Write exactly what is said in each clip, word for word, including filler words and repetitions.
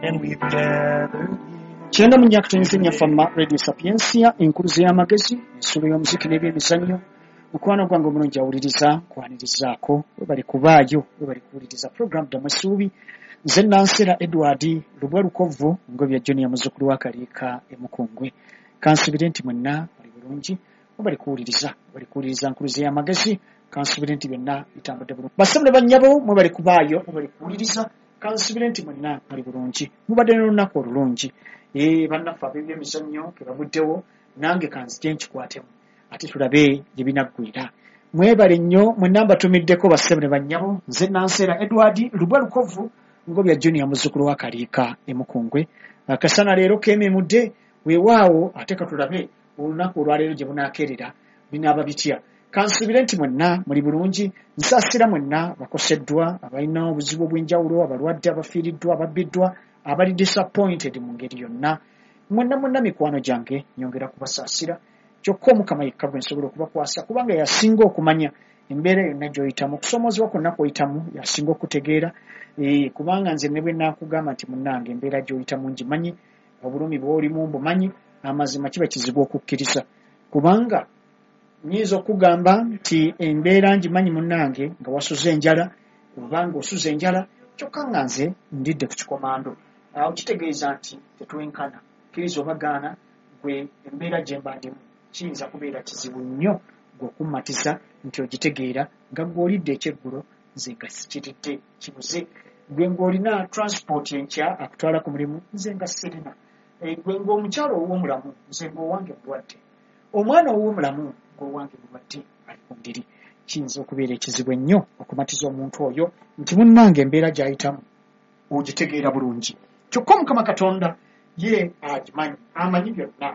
And we've gathered Kyenda mu myaka tonyizinya fama Radio Sapiensia enkuluze y'amagezi ensolo y'omuziki n'ebyemizannyo mukwano gwange omulungi awuliriza kwanirizaako we bali kubaayo we bali kuwuliriza program damusuubi nze Nansera Edward Lubwa Lukovu ngobya Junior muzzukulu wa Kaliika emukungwe kansubire nti mwenna bali bulungi we bali kuwuliriza bali kuwuliriza nkuluze y'amagezi kansubire nti byonna bitambudde bulungi basemule bannyabo mwe bali kubaayo mwe bali kuwuliriza kansubire nti mwenna bali bulungi mubadde n'olunaku olulungi Eh bannaffe ab'ebyemizannyo ke babuddewo nange kanzije nkikwatemu ate tulabe gye binaggwira mwebale nnyo mwenna mbatumiddeko bassebo ne bannyabo nze Nansera Edward Lubwa Lukovu ngobya Junior muzzukulu wa Kaliika emukungwe akasana leero keememudde weewaawo ate ka tulabe olunaku olwaleero gye bunaakeerera binaaba bitya kansubire nti mwenna muli bulungi nsaasira mwenna bakoseddwa abalina obuzibu obw'enjawulo abalwadde abafiiriddwa ababbiddwa abali disappointed mu ngeri yonna mwenna mwenna mikwano gyange nyongera kubasaasira kyokka Omukama yekka gwe nsobola okubakwasa kubanga yasinga okumanya embeera yonna gy'oyitamu okusoomozebwa kwonna kw'oyitamu yasinga okutegeera e, kubanga nze ne bwe naakugamba nti munnange embeera gy'oyitamu ngimanyi obulumi bw'olimu mbumanyi amazima kiba kizibu okukkiriza kubanga nyinza okugamba nti embeera ngimanyi munnange nga wasuze enjala kubanga osuze enjala kyokka nga nze ndidde ku kikomando awo kitegeeza nti tetwenkana kkiriza obagaana gwe embeera gye mbandimu kiyinza kubeera kizibu nnyo gw'okummatiza nti ogitegeera nga gw'olidde ekyeggulo nze nga sikiridde kibuze gwe ng'olina transport enkya akutwala ku mulimu nze nga sirina e, gwe ng'omukyalo ow'omulamu nze ng'owange mulwadde omwana ow'omulamu ng'owange mulwadde ali ku ndiri kiyinza okubeera ekizibu ennyo okumatiza omuntu oyo nti munnange embeera gy'ayitamu ogitegeera bulungi kyokka Omukama Katonda ye agimanyi amanyi byonna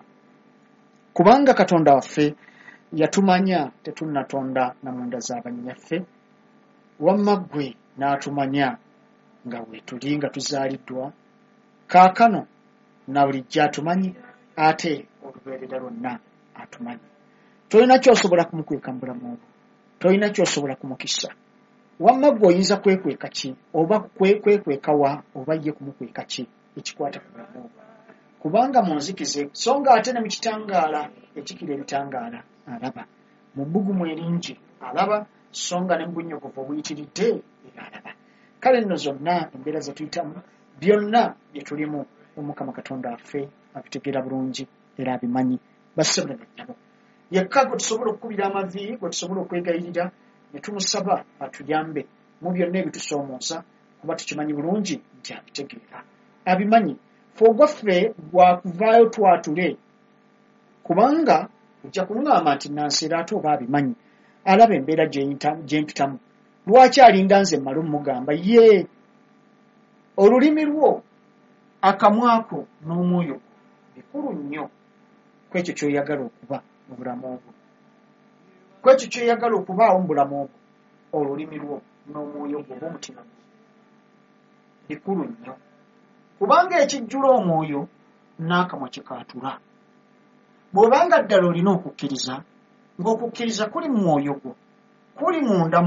kubanga Katonda waffe yatumanya tetunnatonda na munda z'abannyaffe wamma ggwe n'atumanya nga weetuli nga tuzaaliddwa kaakano na bulijjo atumanyi ate olubeerera lwonna atumanyi tolina ky'osobola kumukweka mu bulamu obwo tolina ky'osobola kumukisa wamma ggwe oyinza kwekweka ki oba kwekweka wa oba ye kumukweka ki ekikwata ku bulamu obwo kubanga mu nzikize so nga ate ne mu kitangaala ekikira ebitangaala alaba mu bbugumu eringi alaba so nga ne mu bunnyogovu obuyitiridde era alaba kale nno zonna embeera ze tuyitamu byonna bye tulimu Omukama Katonda waffe abitegeera bulungi era abimanyi bassebo ne bannyabo yekka gwe tusobola okukubira amavi gwe tusobola okwegayirira ne tumusaba atuyambe mu byonna ebitusoomooza kuba tukimanyi bulungi nti abitegeera abimanyi fe ogwaffe gwakuvaayo twatule kubanga ojja kumuŋŋamba nti Nansera ate oba abimanyi alaba embeera gye mpitamu lwaki alinda nze mmale omugamba ye olulimi lwo akamwako n'omwoyo bikulu nnyo kwekyo ky'oyagala okuba mu bulamu obwo kwekyo ky'oyagala okubaawo mu bulamu obwo olulimi lwo n'omwoyo gwo oba omutima gwo bikulu nnyo kubanga ekijjula omwoyo n'akamwa kikaatula bw'obanga ddala olina okukkiriza ng'okukkiriza kuli mu mwoyo gwo kuli munda